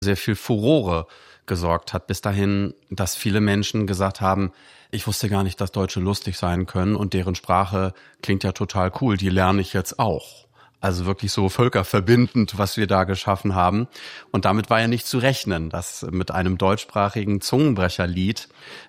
sehr viel Furore gesorgt hat. Bis dahin, dass viele Menschen gesagt haben, ich wusste gar nicht, dass Deutsche lustig sein können und deren Sprache klingt ja total cool, die lerne ich jetzt auch. Also wirklich so völkerverbindend, was wir da geschaffen haben. Und damit war ja nicht zu rechnen, dass mit einem deutschsprachigen Zungenbrecherlied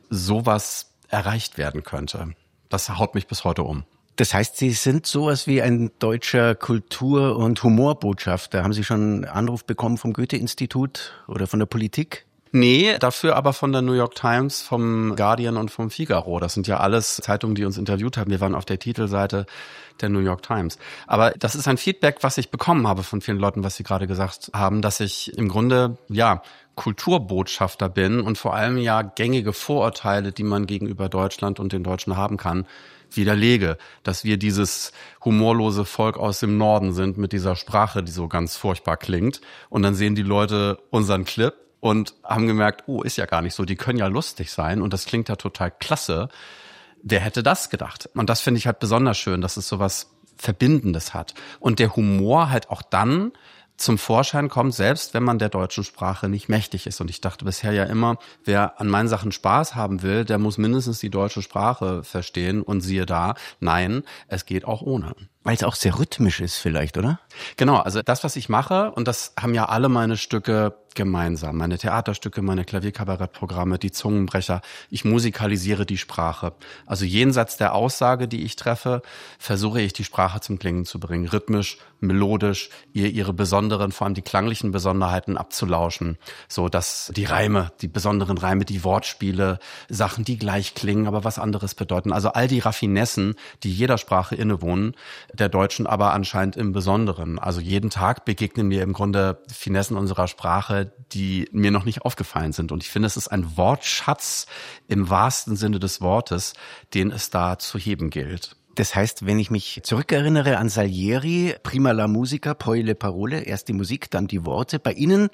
sowas erreicht werden könnte. Das haut mich bis heute um. Das heißt, Sie sind sowas wie ein deutscher Kultur- und Humorbotschafter. Haben Sie schon einen Anruf bekommen vom Goethe-Institut oder von der Politik? Nee, dafür aber von der New York Times, vom Guardian und vom Figaro. Das sind ja alles Zeitungen, die uns interviewt haben. Wir waren auf der Titelseite der New York Times. Aber das ist ein Feedback, was ich bekommen habe von vielen Leuten, was Sie gerade gesagt haben, dass ich im Grunde, Kulturbotschafter bin und vor allem gängige Vorurteile, die man gegenüber Deutschland und den Deutschen haben kann, widerlege, dass wir dieses humorlose Volk aus dem Norden sind mit dieser Sprache, die so ganz furchtbar klingt. Und dann sehen die Leute unseren Clip und haben gemerkt, ist ja gar nicht so, die können ja lustig sein und das klingt ja total klasse. Wer hätte das gedacht? Und das finde ich halt besonders schön, dass es sowas Verbindendes hat. Und der Humor halt auch dann zum Vorschein kommt, selbst wenn man der deutschen Sprache nicht mächtig ist. Und ich dachte bisher ja immer, wer an meinen Sachen Spaß haben will, der muss mindestens die deutsche Sprache verstehen. Und siehe da, nein, es geht auch ohne. Weil es auch sehr rhythmisch ist vielleicht, oder? Genau, also das, was ich mache, und das haben ja alle meine Stücke gemeinsam. Meine Theaterstücke, meine Klavierkabarettprogramme, die Zungenbrecher. Ich musikalisiere die Sprache. Also jenseits der Aussage, die ich treffe, versuche ich die Sprache zum Klingen zu bringen. Rhythmisch, melodisch, ihr ihre besonderen, vor allem die klanglichen Besonderheiten abzulauschen. So dass die Reime, die besonderen Reime, die Wortspiele, Sachen, die gleich klingen, aber was anderes bedeuten. Also all die Raffinessen, die jeder Sprache innewohnen, der Deutschen aber anscheinend im Besonderen. Also jeden Tag begegnen mir im Grunde Finessen unserer Sprache, die mir noch nicht aufgefallen sind. Und ich finde, es ist ein Wortschatz im wahrsten Sinne des Wortes, den es da zu heben gilt. Das heißt, wenn ich mich zurückerinnere an Salieri, prima la musica, poi le parole, erst die Musik, dann die Worte. Bei Ihnen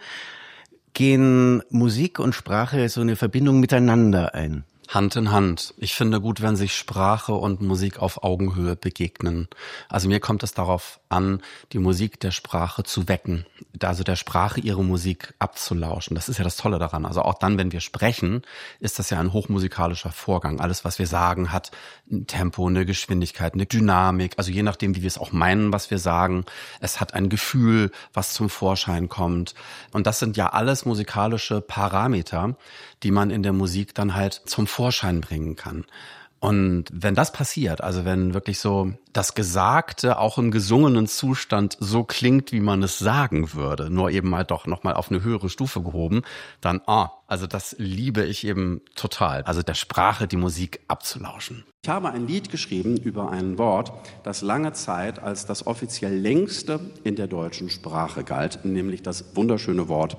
gehen Musik und Sprache so eine Verbindung miteinander ein. Hand in Hand. Ich finde gut, wenn sich Sprache und Musik auf Augenhöhe begegnen. Also mir kommt es darauf an, die Musik der Sprache zu wecken. Also der Sprache ihre Musik abzulauschen. Das ist ja das Tolle daran. Also auch dann, wenn wir sprechen, ist das ja ein hochmusikalischer Vorgang. Alles, was wir sagen, hat ein Tempo, eine Geschwindigkeit, eine Dynamik. Also je nachdem, wie wir es auch meinen, was wir sagen. Es hat ein Gefühl, was zum Vorschein kommt. Und das sind ja alles musikalische Parameter, die man in der Musik dann halt zum Vorschein bringen kann. Und wenn das passiert, also wenn wirklich so das Gesagte auch im gesungenen Zustand so klingt, wie man es sagen würde, nur eben halt doch nochmal auf eine höhere Stufe gehoben, dann, also das liebe ich eben total. Also der Sprache die Musik abzulauschen. Ich habe ein Lied geschrieben über ein Wort, das lange Zeit als das offiziell längste in der deutschen Sprache galt, nämlich das wunderschöne Wort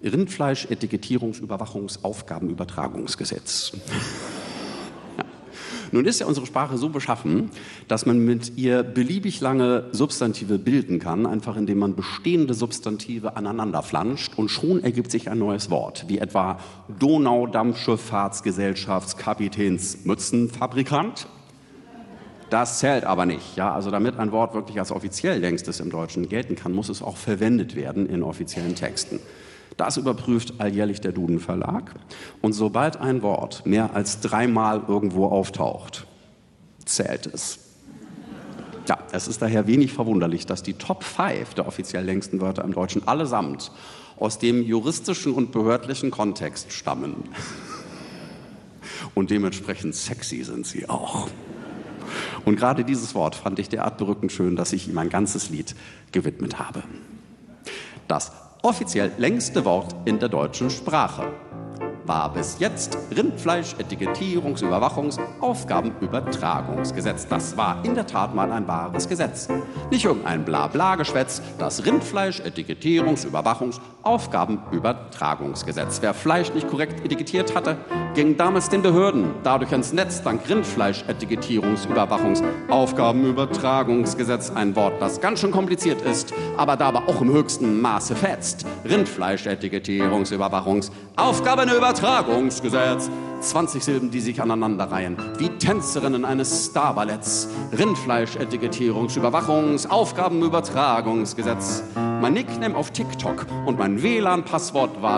Rindfleisch-Etikettierungs-Überwachungsaufgabenübertragungsgesetz. Nun ist ja unsere Sprache so beschaffen, dass man mit ihr beliebig lange Substantive bilden kann, einfach indem man bestehende Substantive aneinander flanscht und schon ergibt sich ein neues Wort, wie etwa Donaudampfschifffahrtsgesellschaftskapitänsmützenfabrikant. Das zählt aber nicht. Ja? Also damit ein Wort wirklich als offiziell längstes im Deutschen gelten kann, muss es auch verwendet werden in offiziellen Texten. Das überprüft alljährlich der Duden Verlag. Und sobald ein Wort mehr als 3-mal irgendwo auftaucht, zählt es. Ja, es ist daher wenig verwunderlich, dass die Top 5 der offiziell längsten Wörter im Deutschen allesamt aus dem juristischen und behördlichen Kontext stammen. Und dementsprechend sexy sind sie auch. Und gerade dieses Wort fand ich derart berückend schön, dass ich ihm ein ganzes Lied gewidmet habe. Das offiziell längste Wort in der deutschen Sprache war bis jetzt Rindfleisch-Etikettierungs-Überwachungs-Aufgabenübertragungsgesetz. Das war in der Tat mal ein wahres Gesetz. Nicht irgendein Blabla-Geschwätz, das Rindfleisch-Etikettierungs-Überwachungs-Aufgabenübertragungsgesetz. Wer Fleisch nicht korrekt etikettiert hatte, ging damals den Behörden dadurch ans Netz, dank Rindfleisch-Etikettierungs-Überwachungs-Aufgabenübertragungsgesetz. Ein Wort, das ganz schön kompliziert ist, aber dabei auch im höchsten Maße fetzt. Rindfleisch-Etikettierungs-Überwachungs-Aufgabenübertragungsgesetz. Übertragungsgesetz. 20 Silben, die sich aneinanderreihen, wie Tänzerinnen eines Starballetts. Rindfleisch-Etikettierungs-, Überwachungs-, Aufgabenübertragungsgesetz. Mein Nickname auf TikTok und mein WLAN-Passwort war